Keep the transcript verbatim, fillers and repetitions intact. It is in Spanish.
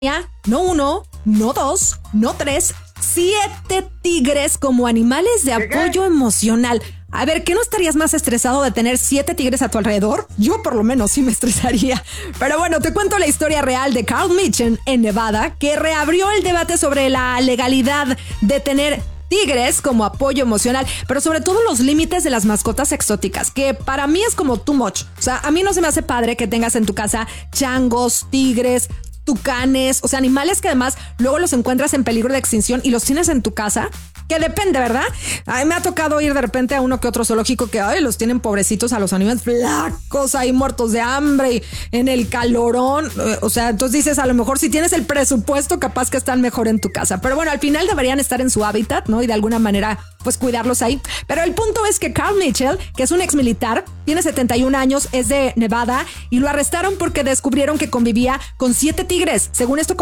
No uno, no dos, no tres, siete tigres como animales de apoyo emocional. A ver, ¿qué no estarías más estresado de tener siete tigres a tu alrededor? Yo por lo menos sí me estresaría. Pero bueno, te cuento la historia real de Carl Mitchell en Nevada, que reabrió el debate sobre la legalidad de tener tigres como apoyo emocional, pero sobre todo los límites de las mascotas exóticas, que para mí es como too much. O sea, a mí no se me hace padre que tengas en tu casa changos, tigres, tucanes, o sea, animales que además luego los encuentras en peligro de extinción y los tienes en tu casa, que depende, ¿verdad? A mí me ha tocado ir de repente a uno que otro zoológico que ay, los tienen pobrecitos a los animales flacos, ahí muertos de hambre y en el calorón, o sea, entonces dices, a lo mejor si tienes el presupuesto, capaz que están mejor en tu casa, pero bueno, al final deberían estar en su hábitat, ¿no? Y de alguna manera, pues cuidarlos ahí. Pero el punto es que Carl Mitchell, que es un ex militar, tiene setenta y un años, es de Nevada y lo arrestaron porque descubrieron que convivía con siete tigres. Según esto,